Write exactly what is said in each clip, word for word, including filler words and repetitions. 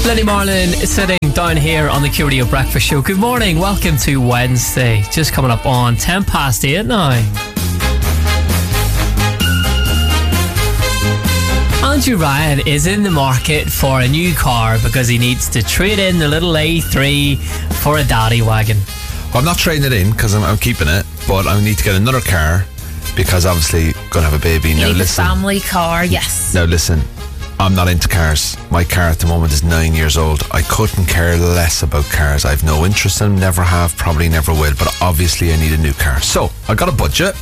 Lily Marlin sitting down here on the Q Radio Breakfast Show. Good morning, welcome to Wednesday. Just coming up on ten past eight now. Andrew Ryan is in the market for a new car because he needs to trade in the little A three for a daddy wagon. Well, I'm not trading it in because I'm, I'm keeping it, but I need to get another car because obviously going to have a baby. You now need listen, a family car, yes. Now listen, I'm not into cars. My car at the moment is nine years old. I couldn't care less about cars. I've no interest in them, never have, probably never will, but obviously I need a new car. So I got a budget.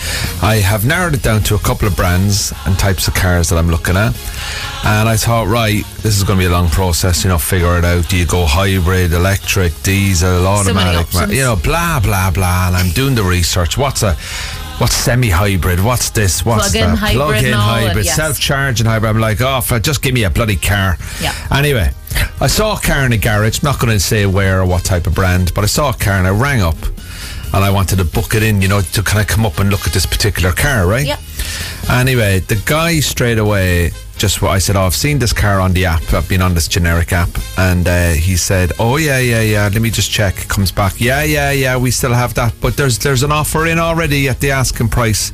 I have narrowed it down to a couple of brands and types of cars that I'm looking at, and I thought, right, this is going to be a long process, you know, figure it out. Do you go hybrid, electric, diesel, automatic, so you know, blah blah blah, and I'm doing the research. What's a What's semi-hybrid? What's this? What's Plug-in that? hybrid Plug-in hybrid, yes. self-charging hybrid. I'm like, oh, f- just give me a bloody car. Yeah. Anyway, I saw a car in a garage. I'm not going to say where or what type of brand, but I saw a car and I rang up and I wanted to book it in, you know, to kind of come up and look at this particular car, right? Yeah. Anyway, the guy straight away, just what I said, oh, I've seen this car on the app. I've been on this generic app. And uh, he said, oh, yeah, yeah, yeah, let me just check. Comes back, yeah, yeah, yeah, we still have that. But there's there's an offer in already at the asking price.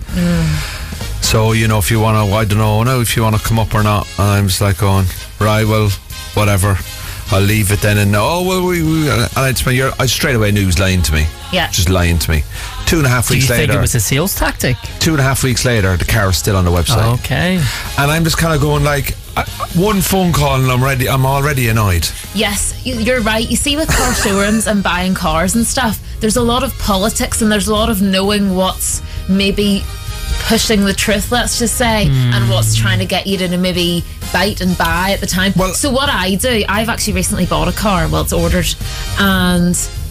Mm. So, you know, if you want to, I don't know, no, if you want to come up or not. And I'm just like going, right, well, whatever. I'll leave it then. And oh, well, we, we and I just went, you're, I straight away knew he was lying to me. Yeah. Just lying to me. Two and a half Do weeks you later. think it was a sales tactic? Two and a half weeks later, the car is still on the website. Okay. And I'm just kind of going like, uh, one phone call and I'm ready. I'm already annoyed. Yes, you- you're right. You see, with car showrooms and buying cars and stuff, there's a lot of politics and there's a lot of knowing what's maybe pushing the truth, let's just say, mm. and what's trying to get you to maybe bite and buy at the time. Well, so what I do, I've actually recently bought a car. Well, it's ordered, and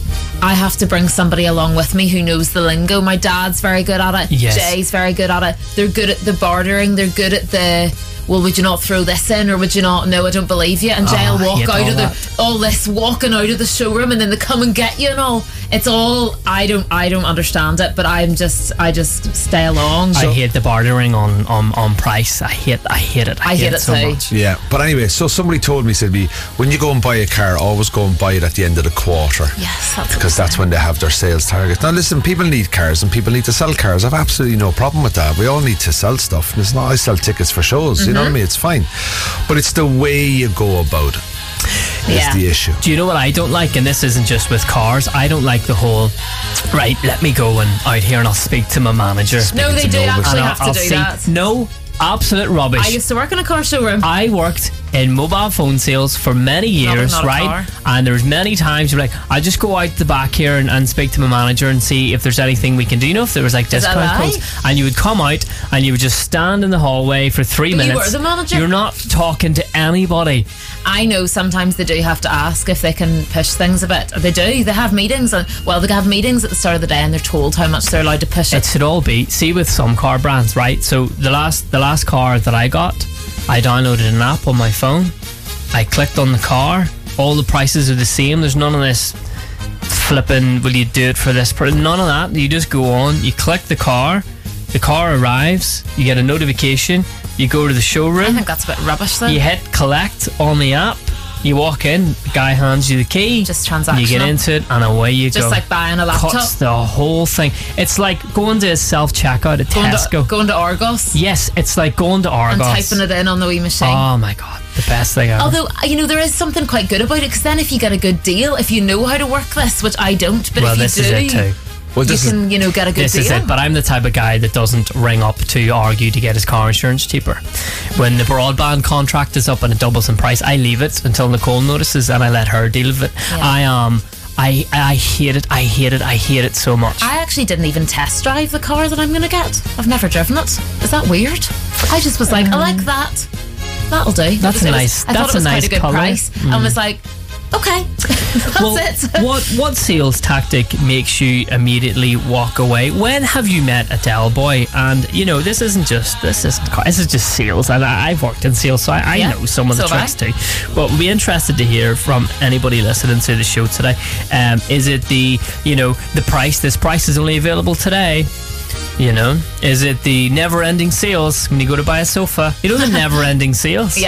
I have to bring somebody along with me who knows the lingo. My dad's very good at it. Yes. Jay's very good at it. They're good at the bartering. They're good at the, well, would you not throw this in, or would you not? No, I don't believe you. And Jay Oh, will I walk hate out all of that. the all this walking out of the showroom, and then they come and get you and all. It's all I don't I don't understand it, but I'm just I just stay along. I So- hate the bartering on, on, on price. I hate I hate it. I, I hate it so too. much. Yeah, but anyway, so somebody told me, said me, when you go and buy a car, always go and buy it at the end of the quarter. Yes, that's because what that's when they have their sales target. Now listen, people need cars and people need to sell cars. I've absolutely no problem with that. We all need to sell stuff. And it's not I sell tickets for shows, mm-hmm. you know what I mean? It's fine. But it's the way you go about it is Yeah. the issue. Do you know what I don't like? And this isn't just with cars. I don't like the whole, right, let me go and out here and I'll speak to my manager. No, they to do Novus. actually And have I'll, to I'll do see. that. No, absolute rubbish. I used to work in a car showroom. I worked in mobile phone sales for many years, not a right? car. And there was many times you're like, I just go out the back here and, and speak to my manager and see if there's anything we can do. You know, if there was like Is that discount right? codes, and you would come out and you would just stand in the hallway for three But you minutes. were the manager? You're not talking to anybody. I know sometimes they do have to ask if they can push things a bit. They do. They have meetings, and well, they have meetings at the start of the day, and they're told how much they're allowed to push It it. should all be. See, with some car brands, right? So the last the last car that I got, I downloaded an app on my phone. I clicked on the car. All the prices are the same. There's none of this flipping, will you do it for this price? None of that. You just go on, you click the car, the car arrives, you get a notification, you go to the I showroom, think that's a bit rubbish then. you hit collect on the app, you walk in, the guy hands you the key, Just you get transactional. into it, and away you Just go. like buying a laptop. Cuts the whole thing. It's like going to a self-checkout at Going Tesco. to, going to Argos Yes, it's like going to and Argos. typing it in on the wee machine. Oh my god, the best thing ever. Although, you know, there is something quite good about it, because then if you get a good deal, if you know how to work this, which I don't, but well, if you this do, is it too. Well, you this is can, you know, get a good This deal. is it, but I'm the type of guy that doesn't ring up to argue to get his car insurance cheaper. When the broadband contract is up and it doubles in price, I leave it until Nicole notices and I let her deal with it. Yeah. I um, I I hate it. I hate it. I hate it so much. I actually didn't even test drive the car that I'm going to get. I've never driven it. Is that weird? I just was like, I like that. That'll do. That's It was- a it was- nice- I that's thought it was a quite nice a good colour. price, and was like, okay, that's well, it. what what sales tactic makes you immediately walk away? When have you met a Del Boy? And you know, this isn't just this isn't car- this is just sales, and I, I've worked in sales, so I, I Yeah, know some of the so have tricks too. But we'll be interested to hear from anybody listening to the show today. Um, is it the you know the price? This price is only available today. You know, is it the never-ending sales when you go to buy a sofa? You know the never-ending sales. Yeah.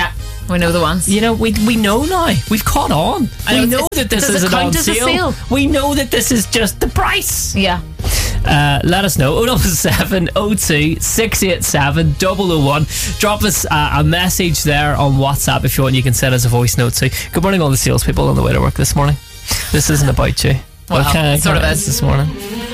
We know the ones. You know, we we know now. We've caught on. I know, We know it's- that this does it isn't count on as a sale. sale? We know that this is just the price. Yeah. Uh, let us know. oh seven oh two six eight seven double oh one. Drop us uh, a message there on WhatsApp if you want. You can send us a voice note too. Good morning, all the salespeople on the way to work this morning. This isn't about you. Well, Okay, it sort of okay, is. this morning.